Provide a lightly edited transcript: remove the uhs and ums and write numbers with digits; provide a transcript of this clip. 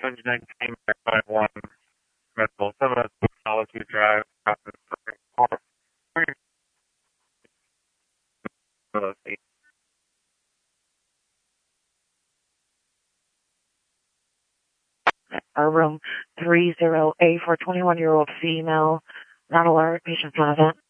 2019 551 Medical 7 Solitude Drive, Room 30A for a 21-year-old female, not alert, patient present.